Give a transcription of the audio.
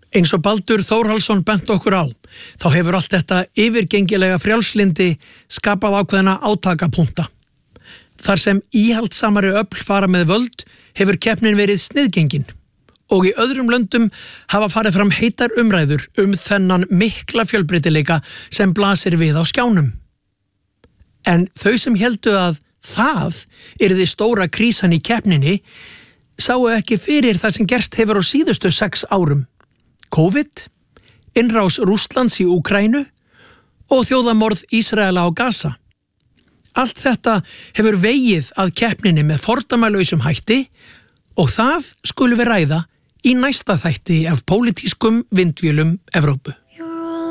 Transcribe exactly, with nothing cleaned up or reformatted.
Eins og Baldur Þórhallsson bent okkur á, þá hefur allt þetta yfirgengilega frjálslyndi skapað ákveðna átakapunkta. Þar sem íhaldsamari öfl fara með völd hefur keppnin verið sniðgengin og í öðrum löndum hafa farið fram heitar umræður um þennan mikla fjölbreytileika sem blasir við á skjánum. En þau sem héldu að það yrði stóra krísan í keppninni sáu ekki fyrir það sem gerst hefur á síðustu sex árum. COVID, innrás Rússlands í Úkraínu og þjóðamorð Ísraela á Gaza. Allt þetta hefur vegið að keppninni með fordæmalausum hætti og það skulum við ræða í næsta þætti af pólitískum vindvélum Evrópu.